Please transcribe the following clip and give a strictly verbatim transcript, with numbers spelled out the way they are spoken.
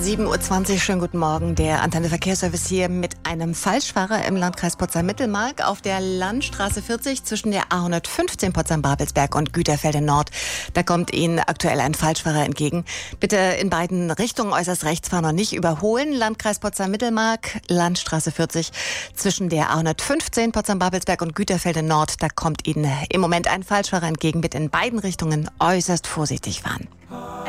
sieben Uhr zwanzig, schönen guten Morgen. Der Antenne Verkehrsservice hier mit einem Falschfahrer im Landkreis Potsdam-Mittelmark auf der Landstraße vierzig zwischen der A hundertfünfzehn Potsdam-Babelsberg und Güterfelde Nord. Da kommt Ihnen aktuell ein Falschfahrer entgegen. Bitte in beiden Richtungen äußerst rechts fahren und nicht überholen. Landkreis Potsdam-Mittelmark, Landstraße vierzig zwischen der A hundertfünfzehn Potsdam-Babelsberg und Güterfelde Nord. Da kommt Ihnen im Moment ein Falschfahrer entgegen. Bitte in beiden Richtungen äußerst vorsichtig fahren.